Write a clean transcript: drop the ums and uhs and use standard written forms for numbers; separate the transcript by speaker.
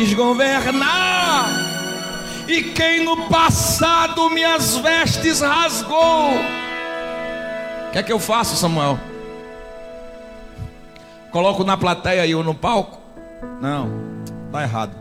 Speaker 1: governar, e quem no passado minhas vestes rasgou. O que é que eu faço, Samuel? Coloco na plateia e eu no palco? Não, tá errado.